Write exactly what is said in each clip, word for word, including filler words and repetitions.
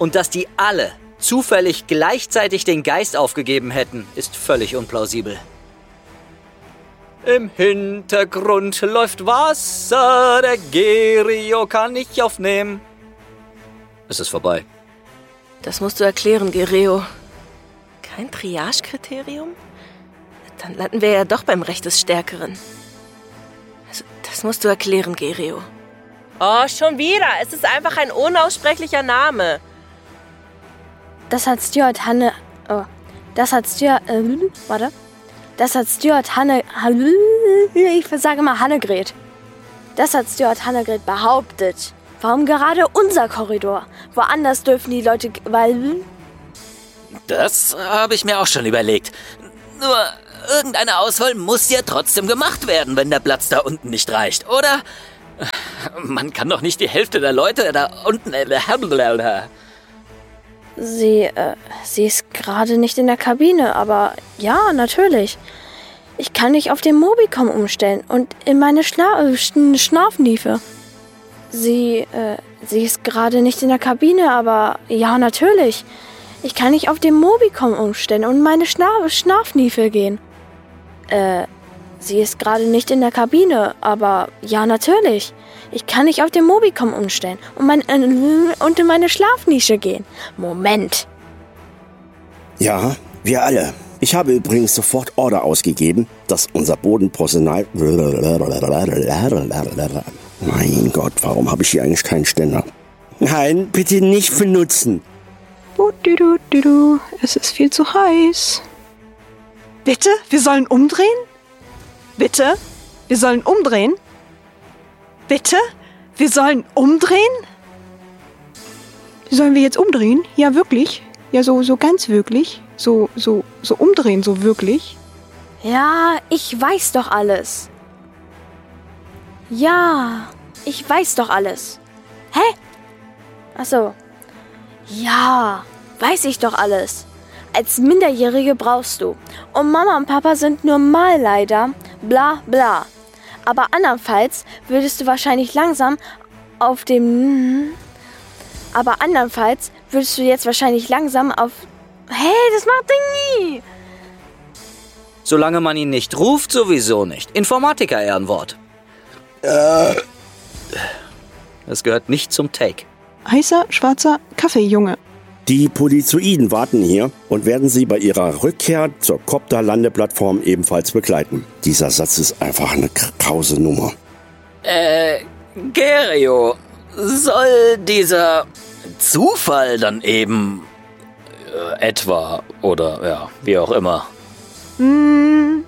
Und dass die alle zufällig gleichzeitig den Geist aufgegeben hätten, ist völlig unplausibel. Im Hintergrund läuft Wasser, der Gerio kann ich aufnehmen. Es ist vorbei. Das musst du erklären, Gerio. Kein Triage-Kriterium? Dann landen wir ja doch beim Recht des Stärkeren. Also, das musst du erklären, Gerio. Oh, schon wieder. Es ist einfach ein unaussprechlicher Name. Das hat Stuart Hanne... Oh, das hat Stuart... Äh, warte. Das hat Stuart Hanne... Ich sage mal Hannegret. Das hat Stuart Hannegret behauptet. Warum gerade unser Korridor? Woanders dürfen die Leute... Weil... Das habe ich mir auch schon überlegt. Nur irgendeine Auswahl muss ja trotzdem gemacht werden, wenn der Platz da unten nicht reicht, oder? Man kann doch nicht die Hälfte der Leute da unten... Sie, äh, sie ist gerade nicht in der Kabine, aber ja, natürlich. Ich kann mich auf den Mobicom umstellen und in meine Schla Sch Schnarfniefe. Sie, äh, sie ist gerade nicht in der Kabine, aber ja, natürlich. Ich kann mich auf den Mobicom umstellen und in meine Schna Schnarfniefe gehen. Äh, sie ist gerade nicht in der Kabine, aber ja, natürlich. Ich kann mich auf den Mobicom umstellen und, mein, äh, und in meine Schlafnische gehen. Moment. Ja, wir alle. Ich habe übrigens sofort Order ausgegeben, dass unser Bodenpersonal... Mein Gott, warum habe ich hier eigentlich keinen Ständer? Nein, bitte nicht benutzen. Es ist viel zu heiß. Bitte? Wir sollen umdrehen? Bitte? Wir sollen umdrehen? Bitte? Wir sollen umdrehen? Sollen wir jetzt umdrehen? Ja, wirklich? Ja, so, so ganz wirklich? So, so, so umdrehen, so wirklich? Ja, ich weiß doch alles. Ja, ich weiß doch alles. Hä? Ach so. Ja, weiß ich doch alles. Als Minderjährige brauchst du. Und Mama und Papa sind nur mal leider. Bla bla. Aber andernfalls würdest du wahrscheinlich langsam auf dem... Aber andernfalls würdest du jetzt wahrscheinlich langsam auf... Hey, das macht Ding nie! Solange man ihn nicht ruft, sowieso nicht. Informatiker-Ehrenwort. Äh. Das gehört nicht zum Take. Heißer, schwarzer Kaffee, Junge. Die Polizoiden warten hier und werden Sie bei Ihrer Rückkehr zur Copter-Landeplattform ebenfalls begleiten. Dieser Satz ist einfach eine krause Nummer. Äh, Gerio, soll dieser Zufall dann eben äh, etwa oder ja, wie auch immer? Hm.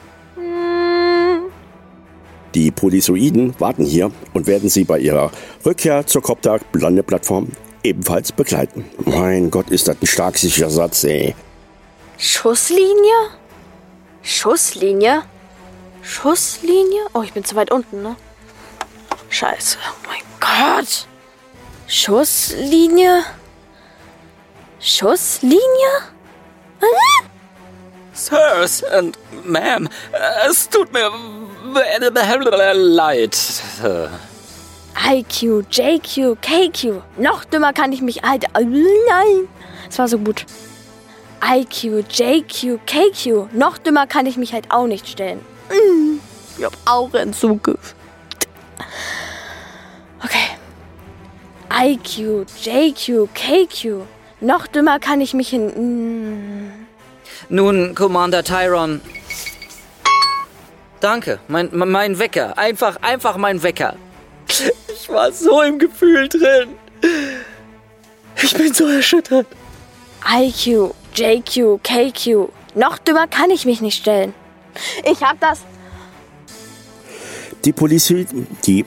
Die Polizoiden warten hier und werden Sie bei Ihrer Rückkehr zur Copter-Landeplattform ebenfalls begleiten. Mein Gott, ist das ein stark sicherer Satz, ey. Schusslinie? Schusslinie? Schusslinie? Oh, ich bin zu weit unten, ne? Scheiße. Oh mein Gott. Schusslinie? Schusslinie? Hm? Sirs and Ma'am, es tut mir leid. I Q, J Q, K Q. Noch dümmer kann ich mich halt... Nein. Das war so gut. I Q, J Q, K Q. Noch dümmer kann ich mich halt auch nicht stellen. Ich hab auch Entzug. Okay. I Q, J Q, K Q. Noch dümmer kann ich mich hin... Nun, Commander Tyron. Danke, mein, mein Wecker. Einfach, einfach mein Wecker. Ich war so im Gefühl drin. Ich bin so erschüttert. I Q, J Q, K Q. Noch dümmer kann ich mich nicht stellen. Ich hab das... Die Polizei... Die...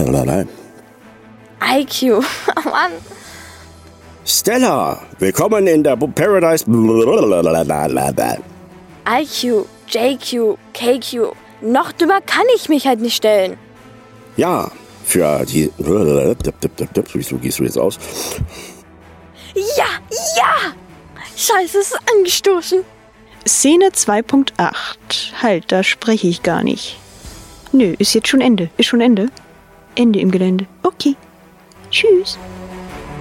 I Q. Oh Mann. Stella, willkommen in der Paradise... I Q, J Q, K Q. Noch dümmer kann ich mich halt nicht stellen. Ja, für die... Wieso gehst du jetzt aus? Ja, ja! Scheiße, es ist angestoßen. Szene zwei Punkt acht. Halt, da spreche ich gar nicht. Nö, ist jetzt schon Ende. Ist schon Ende. Ende im Gelände. Okay. Tschüss.